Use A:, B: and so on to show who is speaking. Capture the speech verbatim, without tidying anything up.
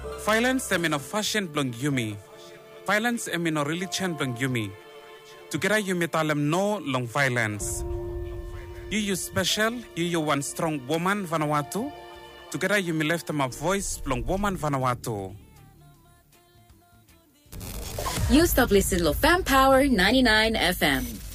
A: Violence emino fashion blong yumi. Violence emino religion blong yumi. Together yumi talem no long violence. You you special, you you one strong woman Vanuatu. Together you me left my voice long woman Vanuatu.
B: You stop listening to Fam Power ninety-nine F M.